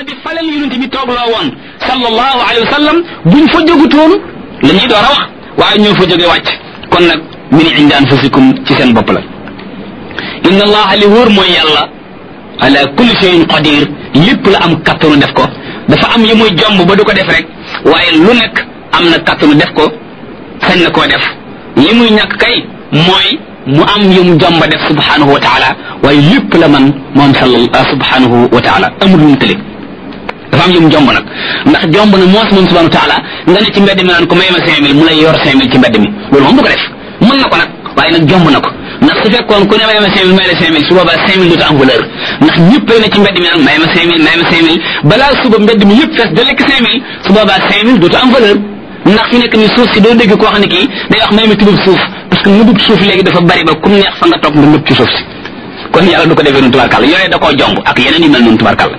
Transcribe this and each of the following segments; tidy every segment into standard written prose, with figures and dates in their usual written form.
di falal yonent bi toogloo woon sallallahu alayhi wa sallam buñ fa jógutoon la ñuy door a wax waaye ñoo fa jóge wàcc kon nag min indi anfusikum ci seen bopp la inna allaha li wóor mooy yàlla ala kulli shay'in qadir lépp la am kattanu def ko dafa am yi muy jomb ba du ko def rek waaye lu nekk am na kattanu def ko sañ na koo def li muy ñàkk kay mooy mu am yum jomba def subhanahu wa taala waaye lépp la man moom subhanahu wa taala amul lu mu tële dafa am yum jomb nag ndax jomb na moos moom subhanahu wa taala nga ne ci mbedd mi naan ko may ma 5000 mu lay yor 5000 ci mbedd mi loolu moom du ko def mën na ko nag waaye nag jomb na ko ndax su fekkoon ku ne may ma 5000 may la 5000 su boobaa 5000 du ta am valeur ndax ñëpp ne ci mbedd mi naan may ma 5000 may ma 5000 balaa suba mbedd mi yëpp fees da lekk 5000 su boobaa 5000 du ta am valeur ndax fi nekk ni suuf si doo dégg koo xam ne kii day wax may ma tibub suuf parce que nëbub suuf léegi dafa bari ba kum neex fa nga toog nga nëb ci suuf si kon yàlla du ko defee noonu tubarkàlla yooyu da koo jomb ak yeneen yu mel noonu tubarkàlla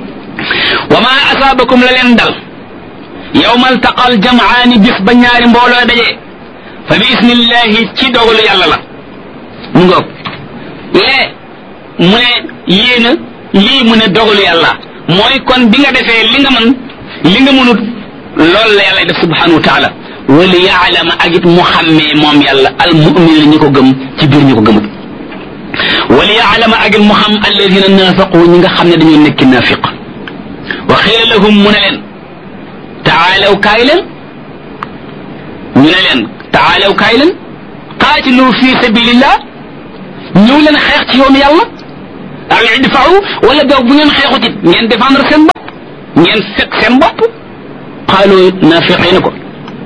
wa ma asaabakum la leen dal yawmal taqal jamaani bis ba ñaari mbooloo dajee fa bi isnillahi ci dogalu yàlla la mu ngoog lee mu ne yéena lii mu ne dogalu yàlla mooy kon bi nga defee li nga mën li nga mënut loolu la yàlla def subhanahu wa taala wala yaalama ak it mu xàmmee moom yàlla al mu'min ñi ko gëm ci biir ñi ko gëmut wala yaalama ak it mu xam alladina naafaqu ñi nga xam ne dañoo nekk naafiq wa xiila lahum mu ne leen taalaw kaay leen ñu ne leen taalaw kaay leen qaatilu fi sabilillah ñëw leen xeex ci yoonu yàlla aw idfa'u wala boog bu ngeen xeexut it ngeen défendre seen bopp ngeen fekk seen bopp qaalu naafiqiina ko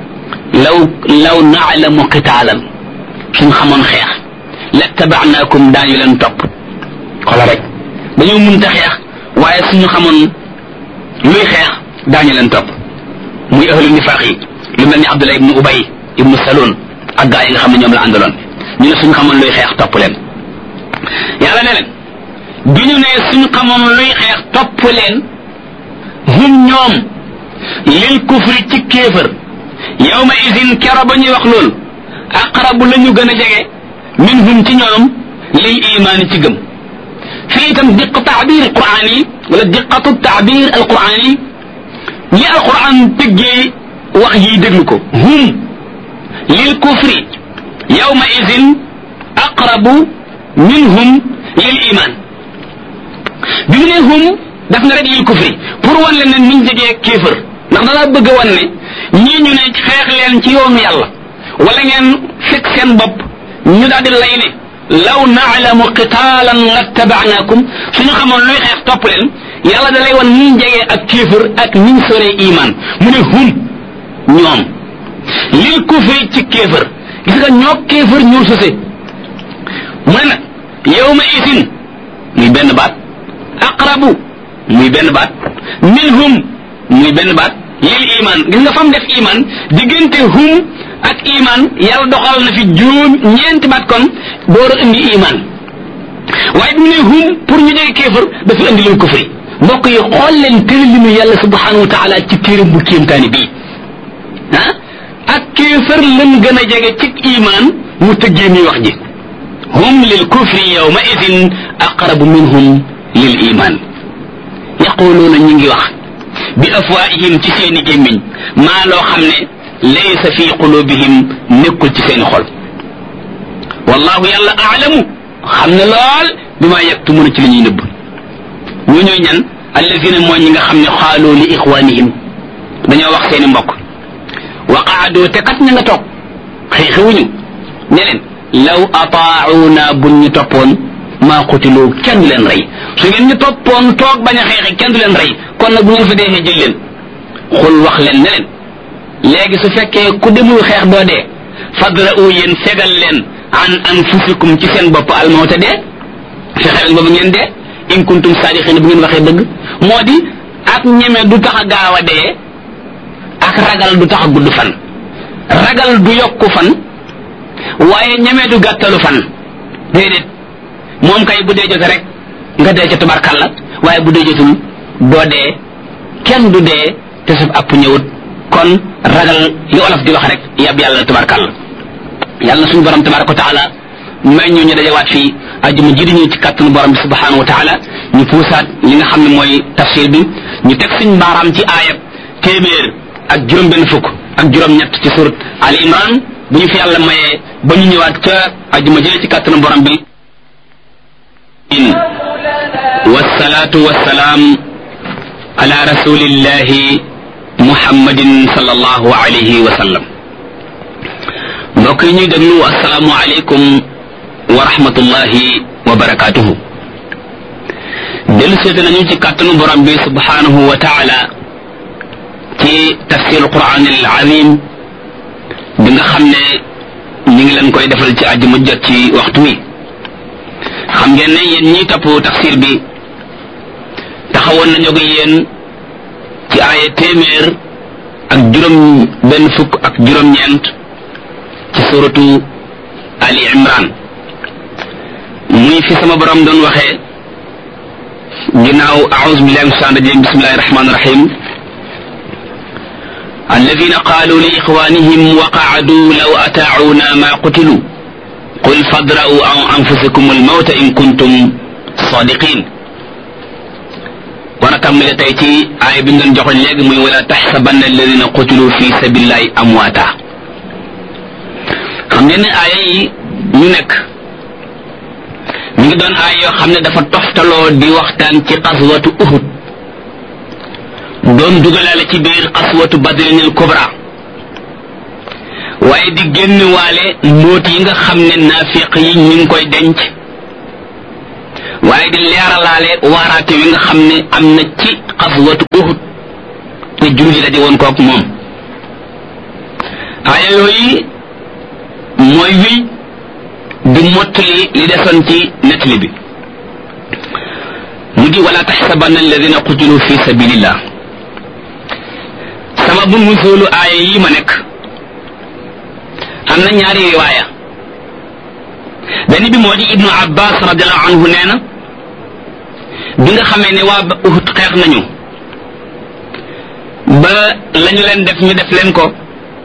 law naalamu qitaalan suñ xamoon xeex lattaba'naakum daañu leen topp xoola rek dañoo mënta xeex waaye suñu xamoon luy xeex daañu leen topp muy ahlu nifaaq yi lu mel ni Abdullah ibnu Ubay ibnu Salul ak gaa yi nga xam ne ñoom la àndaloon ñu ne suñu xamoon luy xeex topp leen yàlla ne leen bi ñu ne suñu xamoon luy xeex topp leen hum ñoom lil kufri ci kéefër yawma idin kero ba ñuy wax loolu aqrabu la ñu gën a jege minhum ci ñoom lil imaani ci gëm fii itam diq taabir alquran yi wala diqatu taabir alquran yi li alquran tëggee wax yi déglu ko hum lil kufri yawma idin aqrabu minhum lil iman bi mu ne hum daf na rek lil kufri pour wan leen ne niñ jegee kéefër ndax danaa bëgg a wan ne ñii ñu ne xeex leen ci yoonu yàlla wala ngeen fekk seen bopp ñu daal di lay ne law naalamu qitaalan lattaba'naakum suñu xamoon luy xeex topp leen yàlla da lay wan niñ jegee ak kéefër ak niñ soree iman mu ne hum ñoom lil kufri ci kéefër gis nga ñoo kéefër ñoo sose mu ne nag yawma isin muy benn baat aqrabu muy benn baat minhum muy benn baat lil iman gis nga fam def iman diggante hum ak iman yàlla doxal na fi ñeenti baat kon door a indi iman waaye bi mu ne hum pour ñu jege kéefër dafa indi lil kufri mbokk yi xool leen tëralinu yàlla subhanahu wa taala ci téeram bu kéemtaani bii ah ak kéefër lan gën a jege ci iman mu tëggee mi wax ji hum lil kufri yawma idin aqrabu minhum lil iman yaquluuna ñu ngi wax bi afwaahihim ci seeni gémmiñ maa loo xam ne laysa fi qulubihim nekkul ci seeni xol wallahu yàlla aalamu xam ne lool bi maa yaktumuna ci li ñuy nëbb ñu ñooy ñan allazina mooy ñi nga xam ne xaaloo li ixwanihim dañoo wax seeni mbokk wa qaadoo te kat ña nga toog xëwuñu ne leen law ataauna buñ ñu toppoon maa qutiloo kenn du leen rey su ngeen ñu toppoon toog bañ a xeexe kenn du leen rey kon nag bu ngeen fa dee jël leen xul wax leen ne leen léegi su fekkee ku demul xeex doo dee fadra'u yéen fegal leen an anfusikum ci seen bopp almawta dee fexe leen boobu ngeen dee in kuntum saadiqina bu ngeen waxee dëgg moo di ak ñeme du tax a gaaw a dee ak ragal du tax a gudd fan ragal du yokku fan waaye ñeme du gàttalu fan déedéet moom kay bu dee jote rek nga dee ca tubarkalla waaye bu dee jotul doo dee kenn du dee te saf app ñëwut kon ragal li olof di wax rek yab yàlla tubarkalla yàlla suñu borom tabaraka wa taala may ñu dajawaat fii ajuma ji di ñëw ci kàttanu borom bi subhanahu wa taala ñu puusaat li nga xam ne mooy tafsir bi ñu teg suñ baaraam ci aayab téeméer ak juróom-benn fukk ak juróom-ñett ci surat Ali Imran bu ñu fi yàlla mayee ba ñu ñëwaat ca ajuma jële ci kàttanu borom bi. wasalaatu wasalaam ala rasulillahi muhammadin sallallahu alayhi wa sallam. mbokk yi ñuy déglu asalaamu aleykum wa rahmatullahi wa barakaatuhu. dellu seete nañu ci kàttanu borom bi subhanahu wa taala ci tafsir alquran al azim bi nga xam ne ñu ngi leen koy defal ci àjjuma jot ci waxtu wi. xam ngeen ne yéen ñiy topp tafsir bi taxawoon nañu ak yéen ci aaya téeméer ak juróom benn fukk ak juróom-ñeent ci suratu Ali Imran muy fi sama borom doon waxee ginnaaw a'uuzu billahi minash shaytaanir rajiim bismillahir rahmaanir rahiim alladhiina qaaluu li ixwaanihim wa qa'aduu law ataa'uuna maa qutiluu qul fadra'u an anfusikum al-mawta in kuntum saadiqiin. war a tàmbale tey ci aaya bi ñu doon joxoon léegi muy wala taxsabanna alladhiina qutiluu fi sabiilillaahi amwaata. xam ngeen ne aaya yi ñu nekk mi ngi doon aaya yoo xam ne dafa toftaloo di waxtaan ci qaswatu Uhud doon dugalaale ci biir qaswatu Badrinil Kubra waaye di génn waale mbóot yi nga xam ne naafiq yi ñu ngi koy denc waaye di leeralaale waaraate wi nga xam ne am na ci qaswatu Uhud te julli la di woon kook moom. aaya yooyu mooy wi di mottali li desoon ci nettali bi mu di wala taxsabanna alladina qutilu fi sabilillah. sababu nuzulu aaya yi ma nekk am na ñaari riwaaya. benn bi moo di Ibnu Abbas radiallahu anhu nee na bi nga xamee ne waa Uhud xeex nañu ba lañu leen def ñu def leen ko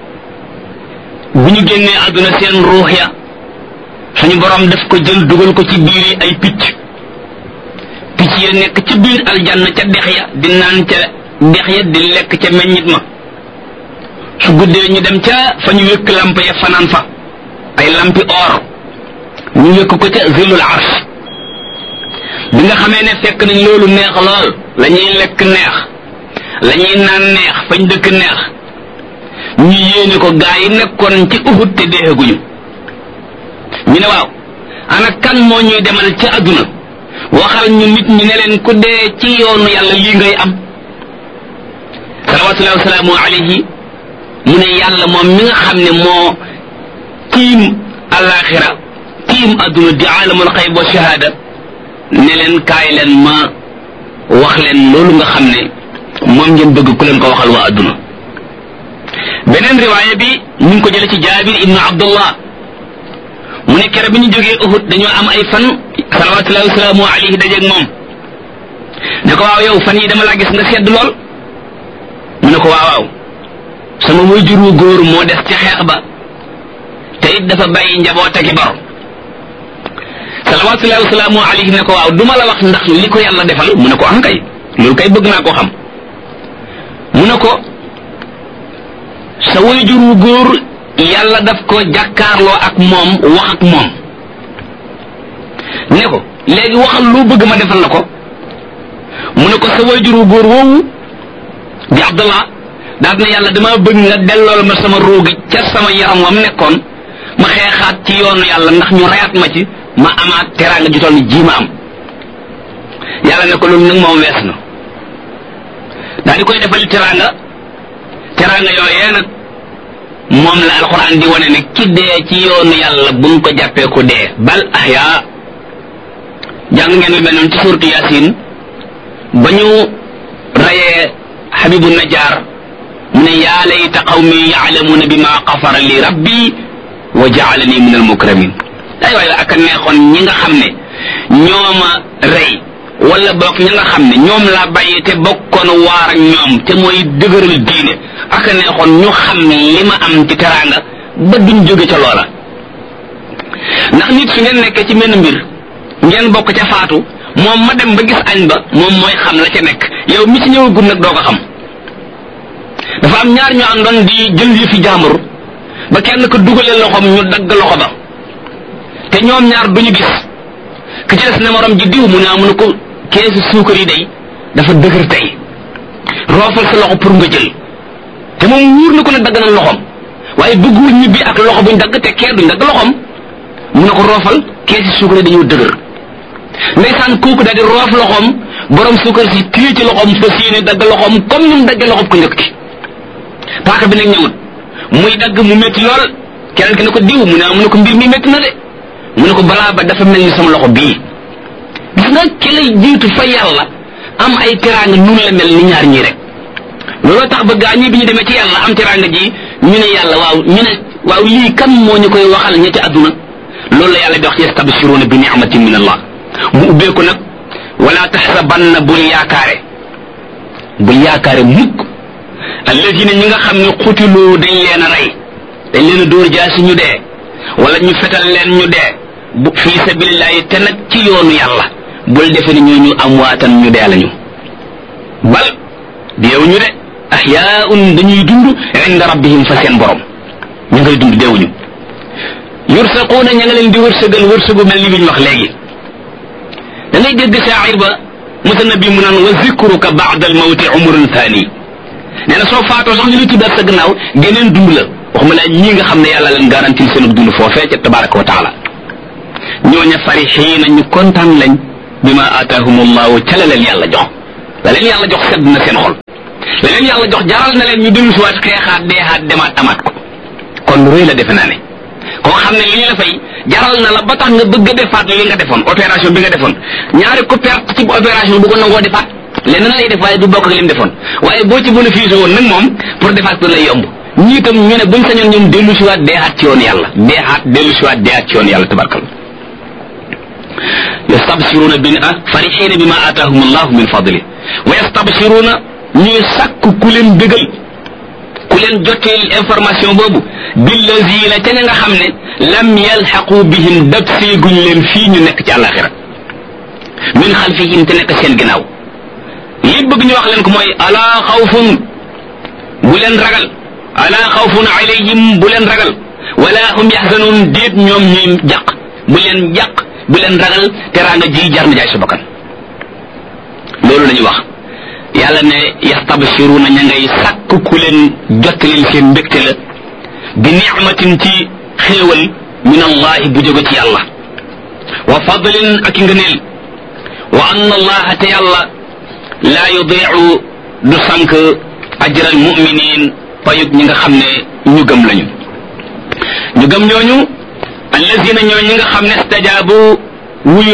bu ñu génnee àdduna seen ruux ya suñu borom daf ko jël dugal ko ci biir ay picc ya nekk ci biir aljanna ca dex ya di naan ca dex ya di lekk ca meññit ma su guddee ñu dem ca fa ñu wékk lamp ya fanaan fa ay lampi or ñu wékk ko ca zillul arsh. bi nga xamee ne fekk nañ loolu neex lool la ñuy lekk neex la ñuy naan neex fañ dëkk neex ñu yéene ko gaa yi nekkoon ci Uhud te deeguñu ñu ne waaw ana kan moo ñuy demal ci àdduna waxal ñu nit ñi ne leen ku dee ci yoonu yàlla lii ngay am. salawatullahi wa salaamu alayhi mu ne yàlla moom mi nga xam ne moo tiim alaxira tiim àdduna di aalamul xayb wa shahaada ne leen kaay leen ma wax leen loolu nga xam ne moom ngeen bëgg ku leen ko waxal waa àdduna. beneen riwaaya bi ñu ngi ko jële ci Jaabir ibnu Abdullah mu ne kere bi ñu jógee Uhud dañoo am ay fan salawatullahi wa salaamu alayhi dajeeg moom ne ko waaw yow fan yi dama laa gis nga sedd lool mu ne ko waaw sama waajur wu góor moo des ci xeex ba te it dafa bàyyi njaboot ak i bor. salawatullahi wa salaamu alayhi ne ko waaw duma la wax ndax li ko yàlla defal mu ne ko am kay loolu kay bëgg naa koo xam. mu ne ko sa waajur wu góor yàlla daf ko jàkkaarloo ak moom wax ak moom ne ko léegi waxal loo bëgg ma defal la ko. mu ne ko sa waajur wu góor woowu di Abdallah daal ne yàlla dama bëgg nga dellool ma sama ruugi ca sama yaram wam nekkoon ma xeexaat ci yoonu yàlla ndax ñu rayaat ma ci ma amaat teraanga ju toll ni ji ma am. yàlla ne ko loolu nag moom wees na daal di koy defal teraanga yooyee nag moom la alxuraan di wane ne ki dee ci yoonu yàlla buñ ko jàppee ku dee bal ahyaa. jàng ngeen lu mel noonu ci suuratu Yaasin ba ñu rayee Habibu Najjar mu ne yaa layta qawmi ya'lamuuna bimaa ghafara li rabbi wa ja'alani min al-mukramin. ay waay ak a neexoon ñi nga xam ne ñooma rey wala bokk ñi nga xam ne ñoom laa bàyyi te bokkoon waar ak ñoom te mooy dëgëral diine ak a neexoon ñu xam li ma am ci teraanga ba duñ jóge ca loola. ndax nit su ngeen nekkee ci menn mbir ngeen bokk ca faatu moom ma dem ba gis añ ba moom mooy xam la ca nekk yow mi ci ñëwagul nag doo ko xam. dafa am ñaar ñu àndoon di jël yëfi jàmbur ba kenn ko dugalee loxoom ñu dagg loxo ba te ñoom ñaar duñu gis ki ci des ne morom ji diw mu ne ko keesu suukar yi day dafa dëgër tey roofal sa loxo pour nga jël te moom wóor na ko ne dagg na loxoom waaye bëggul ñibbi ak loxo buñ dagg te kee duñ dagg loxoom mu ne ko roofal keesu suukar yi dañoo dëgër ndeysaan kooku daal di roof loxoom borom suukar si téye ci loxoom fas yéene dagg loxoom comme ni mu daggee loxoom ko njëkk ki paaka bi nag ñëwut muy dagg mu métti lool keneen ki ne ko diw mu ne ko mbir mi métti na de mu ne ko balaa ba dafa mel ni sama loxo bii gis nga ki lay jiitu fa yàlla am ay teraanga nun la mel ni ñaar ñii rek looloo tax ba gaañi bi ñu demee ci yàlla am teraanga ji ñu ne yàlla waaw lii kan moo ñu koy waxal ña ci àdduna loolu la yàlla di wax yastabshiruuna bi ni'matin min allah mu ubbeeku nag wala taxsabanna bul yaakaare mukk alladina ñi nga xam ne xutiloo dañ leen a rey dañ leen a dóor jaasi ñu dee wala ñu fetal leen ñu dee bu fii sabilillahi te nag ci yoonu yàlla bul defe ni ñooñu amwaatan ñu dee lañu bal deewuñu de ahyaun dañuy dund inda rabbihim fa seen borom ñu ngay dund deewuñu yursaquuna ña nga leen di wërsëgu mel ni bi ñu wax léegi da ngay dégg shaa'ir ba mutanabi mu naan wa zikruka ba'da al-mawti umrun thani nee na soo faatoo sax ñu lay tuddaat sa gannaaw geneen dund la waxuma laa ñii nga xam ne yàlla leen garantil seen dund foofee ca tabaraka wa taala ñooña farixiina ñu kontaan lañ bi ma aataahumullahu ca la leen yàlla jox la leen yàlla jox sedd na seen xol la leen yàlla jox jaral na leen ñu dellu si waat xeexaat deexaat demaat amaat ko kon lu rëy la defe naa ne koo xam ne li ñu la fay jaral na la ba tax nga bëgg a defaat li nga defoon opération bi nga defoon ñaari ko perte ci opération bu ko nangoo defaat leneen lay def waaye du bokk ak li mu defoon waaye boo ci bénéfice woon nag moom pour defaat lay yomb ñii itam ñu ne buñ sañoon ñoom dellu si waat deexaat ci yoon yàlla dellu si waat deexaat ci yoon yàlla tabarkal yastabsiruna farixiina bima aataahum allahu min fadli wa yastabsiruna ñuy sàkk ku leen bégal ku leen jotteel information boobu billazina ca ña nga xam ne lam yalxaqu bihim dab seeguñ leen fii ñu nekk ci àlaxira min xalfihim te nekk seen ginnaaw li bëgg ñu wax leen ko mooy alaa xawfun bu leen ragal alaa xawfun alayhim bu leen ragal wala hum yaxzanun déet ñoom ñuy jàq bu leen jàq bu leen ragal teraanga ji jar na jaay sa bakkan loolu lañu wax yàlla ne yastabshiruna ña ngay sàkk ku leen jottalil seen mbégte la bi ni'matin ci xéewal min allahi bu jóge ci yàlla wa fadlin ak ngëneel wa anna allaha te yàlla laa yudiicu du sànk ajral muminin payub ñi nga xam ne ñu gëm lañu ñu gëm ñooñu allazina ñoo ñi nga xam ne stajaabu wuyu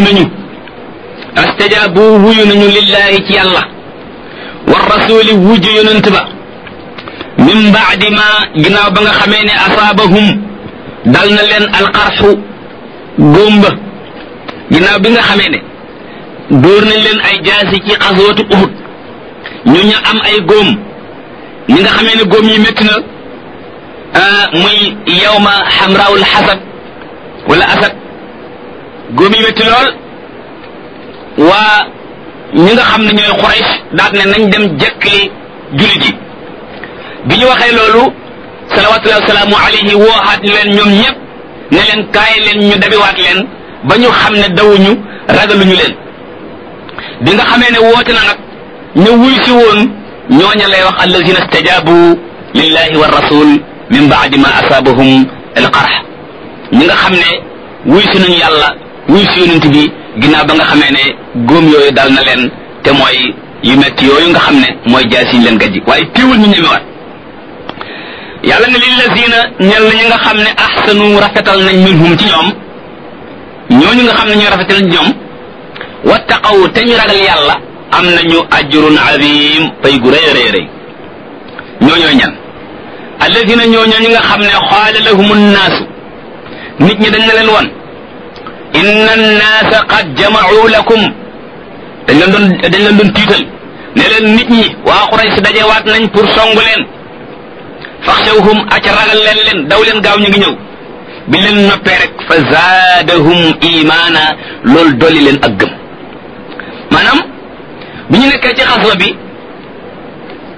nañu lillahi ci yàlla wa rasuli wujju yonent ba min baadi ma ginnaaw ba nga xamee ne asaabahum dal na leen alqarxu góom ba ginnaaw bi nga xamee ne dóor nañ leen ay jaasi ci xaswatu Uhud ñu ña am ay góom ñi nga xamee ne góom yi métti na muy yawma xamraawul xasad wala asad góom yi métti lool waa ñi nga xam ne ñooy Quraysh daat ne nañ dem jekkli jullit yi bi ñu waxee loolu salawatullahi wasalaamu alayhi wooxaat leen ñoom ñëpp ne leen kaay leen ñu dabiwaat leen ba ñu xam ne dawuñu ragaluñu leen bi nga xamee ne woote na nag ñu wuy si woon ñooña lay wax allazina stajabu lillahi wa rasul min baadi ma asaabahum alqarx ñi nga xam ne wuy si nañu yàlla wuy si yonent bi ginnaaw ba nga xamee ne góom yooyu dal na leen te mooy yu metti yooyu nga xam ne mooy jaasiñ leen gajji waaye teewul ñu ñemewaat yàlla ne lillazina ñel ñi nga xam ne ahsanu rafetal nañ minhum ci ñoom ñooñu nga xam ne ñooy rafetal ci ñoom wattaqaw te ñu ragal yàlla am nañu ajrun azim pay gu rëy rëy rëy ñooñooy ñan alladina ñooñoo ñi nga xam ne xaala lahumu nnaasu nit ñi dañ na leen won inna annaasa qad jama'u lakum dañ leen doon tiital ne leen nit ñi waa Quraysh dajewaat nañ pour songu leen faxshawhum aca ragal leen daw leen gaaw ñu ngi ñëw bi leen noppee rek fa zaadahum imaana loolu dolli leen ak gëm maanaam bi ñu nekkee ci xaswa bi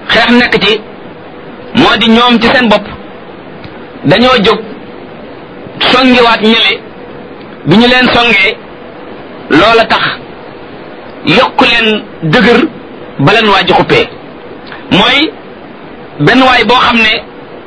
xeex nekk ci moo di ñoom ci seen bopp dañoo jóg songiwaat ñële bi ñu leen songee loola tax yokku leen dëgër ba leen waa ji xuppee mooy benn waay boo xam ne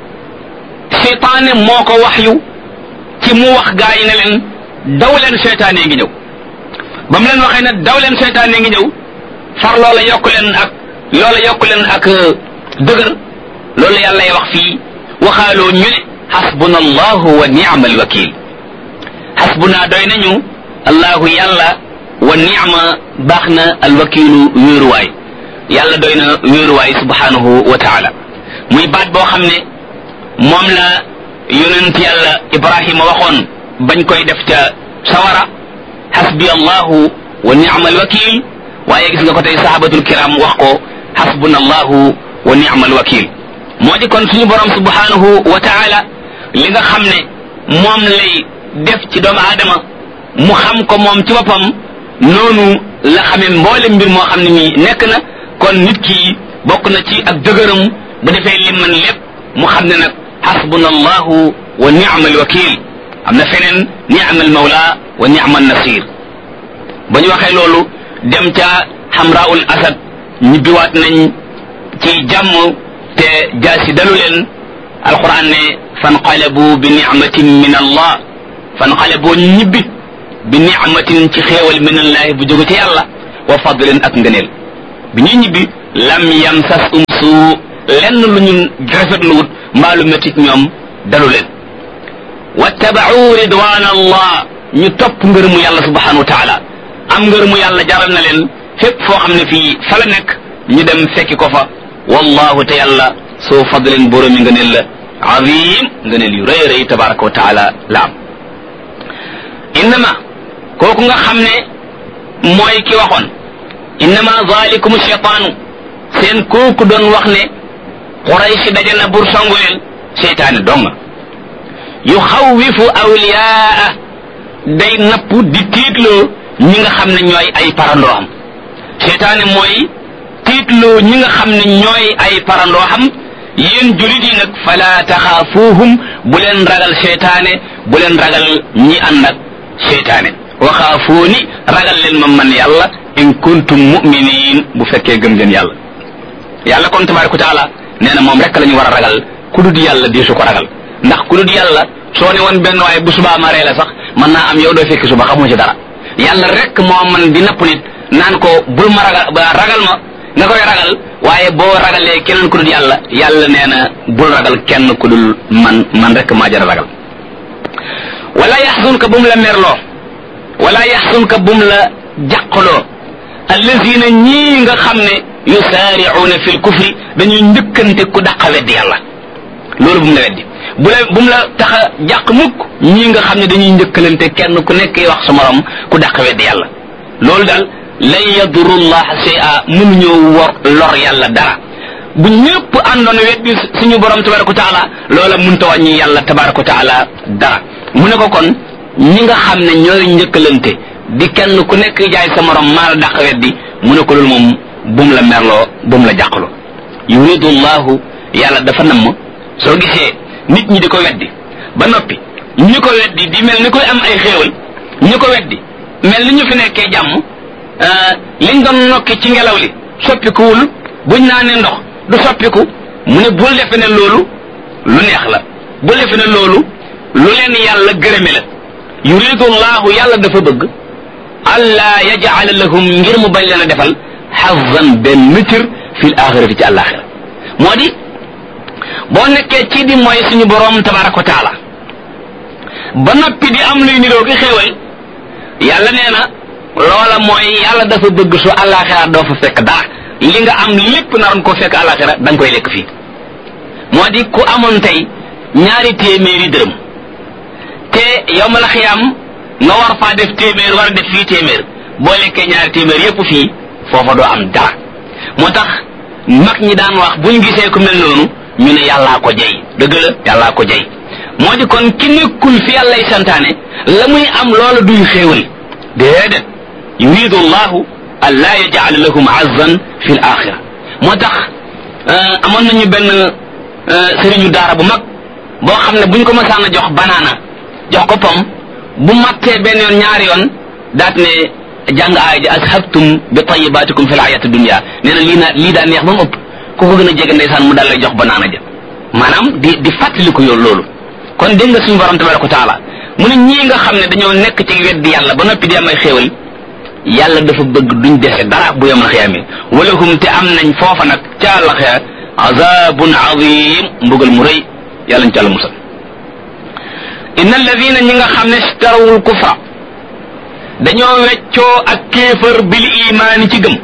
seytaane moo ko waxyu ci mu wax gaa yi ne leen daw leen seytaane ngi ñëw ba mu leen waxee ne daw leen seytaane ngi ñëw far loola yokku leen ak dëgër loolu yàlla wax fii waxaaloo ñu ne xasbuna allahu wa ni'mal wakil xasbuna doy nañu allahu yàlla wa ni'ma baax na alwakilu wéeruwaay yàlla doy na wéeruwaay subhanahu wa taala muy baat boo xam ne moom la yonent yàlla ibrahima waxoon bañ koy def ca sawara xasbi allahu wa ni'mal wakil waaye gis nga ko tey sahabatul kiram wax ko xasbuna allahu wa ni'mal wakil moo di kon suñu borom subhanahu wa taala li nga xam ne moom lay def ci doomu aadama mu xam ko moom ci boppam noonu la xamee mboole mbir moo xam ne mi nekk na kon nit ki bokk na ci ak dëgëram bu defee lim man lépp mu xam ne nag xasbuna allahu wa ni'mal wakil am na feneen ni'mal mawla wa ni'mal nasir ba ñu waxee loolu dem ca xamraul asad ñibbiwaat nañ ci jàmm te jaasi dalu leen alquran ne fanqalabu bi ni'matin min allah fanqalabu ñibbi bi ni'matin ci xéewal min allah bu jóge ci yàlla wa fadlin ak ngëneel bi ñuy ñibbi lam yamsas suu lenn lu ñu rafetluwut mbaa lu métti ñoom dalu leen wattaba'u ridwan allah ñu topp ngërëmu yàlla subhanahu wa taala am ngërëmu yàlla jaral na leen fépp foo xam ne fii fa la nekk ñu dem fekki ko fa wallahu te yàlla soo fadlin boromi ngëneel la azim ngëneel yu rëy rëy tabaraka wa taala la am innama kooku nga xam ne mooy ki waxoon innama zalikum shaytaanu seen kooku doon wax ne Quraysh daje na bur songu leen seytaane donga yu xawwifu awliyaa day napp di tiitloo ñi nga xam ne ñooy ay parandoo xam seytaane mooy tiitloo ñi nga xam ne ñooy ay parandoo xam yéen julit yi nag fala taxaafuuhum bu leen ragal seytaane bu leen ragal ñi ànd ak seytaane wa xaafuuni ragal leen ma man yàlla in kuntum mu'minin bu fekkee gëm ngeen yàlla yàlla kon tabaraka taala nee na moom rek la ñu war a ragal ku dul yàlla deesu ko ragal ndax ku dul yàlla soo ne woon benn waaye bu subaa ma ree la sax mën naa am yow doo fekki suba xamoo ci dara yàlla rek moo man di napp nit naan ko bul ma ragal ma nga koy ragal waaye boo ragalee keneen ku dul yàlla yàlla nee na bul ragal kenn ku dul man rek maa jar a ragal wala yaxzunka bum la merloo wala yaxzunka bum la jàqloo allazina ñii nga xam ne yusaari'uuna fil kufri dañuy njëkkante ku dàqa weddi yàlla loolu bum la weddi bum la tax a jàq mukk ñii nga xam ne dañuy njëkkalante kenn ku nekk wax sa morom ku dàq weddi yàlla loolu daal lan yadurullaha shay'a mënuñoo lor yàlla dara bu ñëpp àndoon weddi suñu borom tabaraka wa taala loola mënta wàññi yàlla tabaraka wa taala dara mu ne ko kon ñi nga xam ne ñooy njëkkalante di kenn ku nekk jaay sa morom maa la dàq weddi mu ne ko loolu moom bum la merloo bum la jàqloo yuridullahu yàlla dafa namm soo gisee nit ñi di ko weddi ba noppi ñi ko weddi di mel ni koy am ay xéewal ñi ko weddi mel ni ñu fi nekkee jàmm liñ doon nokki ci ngelaw li soppikuwul buñ naanee ndox du soppiku mu ne bul defe ne loolu lu neex la bul defe ne loolu lu leen yàlla gërëme la yuridullahu yàlla dafa bëgg allah yaj'ala lahum ngir mu bañ leen a defal xazan benn cër fil axirati ci àllaaxira moo di boo nekkee ci di mooy suñu boroom tabaraka wa taala ba noppi di am luy niroo gi xéewal yàlla nee na loola mooy yàlla dafa bëgg su àllaaxira doo fa fekk dara li nga am lépp naroon ko fekk àllaaxira da nga koy lekk fii moo di ku amoon tey 2 téeméeri dërëm te yawmal xiyaam nga war faa def téeméer war a def fii téeméer boo lekkee 2 téeméer yépp fii foofa doo am dara moo tax mag ñi daan wax buñ gisee ku mel noonu ñu ne yàllaa ko jey dëgg la yàllaa ko jey moo di kon ki nekkul fi yàllay santaane la muy am loola duy xéewal déedéet yuridu llahu an laa yaj'ala lahum azzan fi l axira moo tax amoon nañu benn sëriñu daara bu mag boo xam ne buñ ko mësaan a jox banaana jox ko pom bu mattee benn yoon ñaari yoon daat ne jàng aaya ji ashabtum bi tayyibatikum fil hayati dunya nee na lii daa neex ba mu ëpp ku ko gën a jege ndeysaan mu dal lay jox banaana ja maanaam di fàttaliku yow loolu kon dégg nga suñu borom tabaraka wa taala mu ne ñii nga xam ne dañoo nekk ci weddi yàlla ba noppi di am ay xéewal yàlla dafa bëgg duñ dese dara bu yawmal xiyaama walahum te am nañ foofa nag ca àllaxira azabun azim mbugal mu rëy yàlla ñu ca la musal inna alladina ñi nga xam ne starawul kufra dañoo weccoo ak kéefër bil imaani ci gëm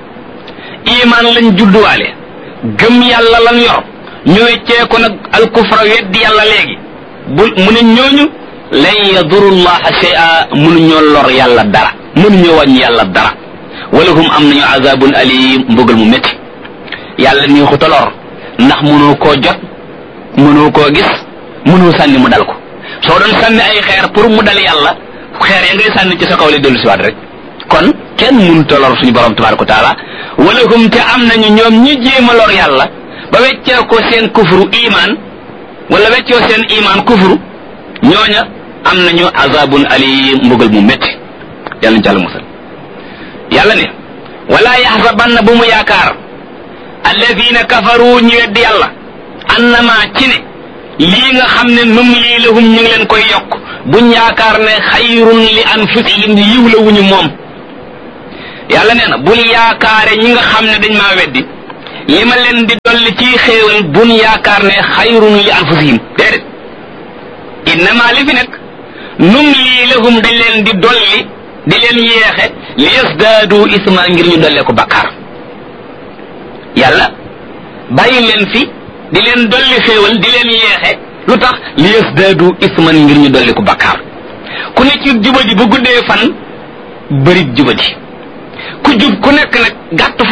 imaan lañ judduwaale gëm yàlla lan yor ñu weccee ko nag al kufra weddi yàlla léegi mu ne ñooñu lan yadurullaha shay'a mënuñoo lor yàlla dara mënuñoo wàññi yàlla dara walahum am nañu azabun alim mbugal mu métti yàlla nii xuta lor ndax mënoo koo jot mënoo koo gis mënoo sànni mu dal ko soo doon sànni ay xeer pour mu dal yàlla xeer ya ngay sànni ci sa kaw lay dellu siwaat rek kon kenn mënut a lor suñu borom tabaraka wa taala walahum te am nañu ñoom ñi jéem a lor yàlla ba weccee ko seen kufru iman wala weccoo seen iman kufru ñooña am nañu azabun alim mbugal mu métti yàlla ñu ci àlla musal yàlla ne wala yaxsabanna bu mu yaakaar alladina kafaru ñu weddi yàlla annama ci ne lii nga xam ne num lii lahum ñu ngi leen koy yokk buñ yaakaar ne xayrun li anfusihim yiw la wuñu moom yàlla nee na bul yaakaare ñi nga xam ne dañ maa weddi li ma leen di dolli ci xéewal buñ yaakaar ne xayrun li anfusihim déedéet innama li fi nekk num lii lahum dañ leen di dolli di leen yeexe li yasdaadu isma ngir ñu dollee ko bakkaar yàlla bàyyi leen fi di leen dolli xéewal di leen yeexe lu tax li yasdaadu isman ngir ñu dolli ko bakkaar ku ne ci jubadi bu guddee fan bëri jubadi ku jub ku nekk nag gàtt